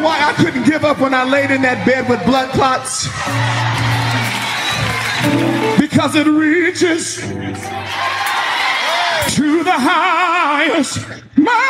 why I couldn't give up when I laid in that bed with blood clots? Because it reaches to the highest mountain.